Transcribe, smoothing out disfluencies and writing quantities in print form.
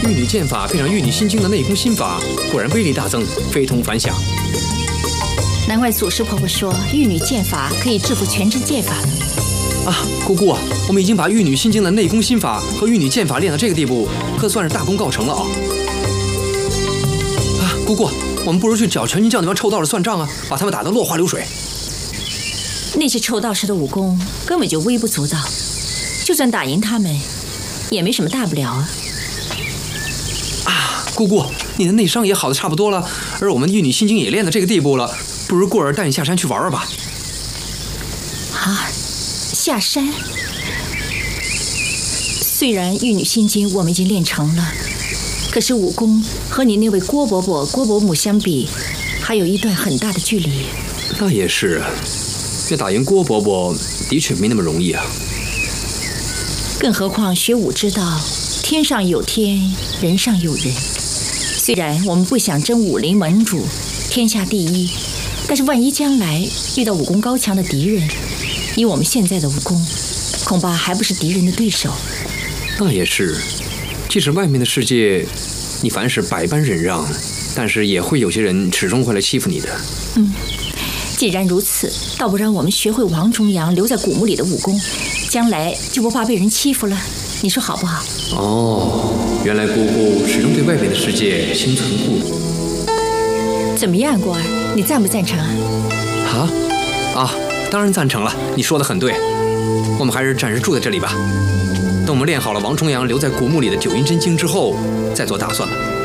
玉女剑法配上玉女心经的内功心法，果然威力大增，非同凡响。 难怪祖师婆婆说玉女剑法可以制服全真剑法呢。 啊，姑姑，我们已经把玉女心经的内功心法和玉女剑法练到这个地步，可算是大功告成了啊！啊，姑姑，我们不如去找全军教那帮臭道士算账啊，把他们打得落花流水。 那些臭道士的武功根本就微不足道，就算打赢他们，也没什么大不了啊。 啊，姑姑，你的内伤也好的差不多了，而我们玉女心经也练到这个地步了，不如过儿带你下山去玩玩吧。 啊，下山？虽然玉女心经我们已经练成了，可是武功和你那位郭伯母相比，还有一段很大的距离。 那也是，要打赢郭伯伯的确没那么容易啊。 更何况学武之道，天上有天，人上有人。虽然我们不想争武林盟主，天下第一，但是万一将来遇到武功高强的敌人，以我们现在的武功，恐怕还不是敌人的对手。 那也是，即使外面的世界，你凡事百般忍让，但是也会有些人始终会来欺负你的。 既然如此，倒不让我们学会王重阳留在古墓里的武功，将来就不怕被人欺负了。你说好不好？ 哦，原来姑姑始终对外面的世界心存顾虑。 怎么样，郭儿，你赞不赞成啊？ 当然赞成了，你说得很对。我们还是暂时住在这里吧，等我们练好了王重阳留在古墓里的九阴真经之后，再做打算吧。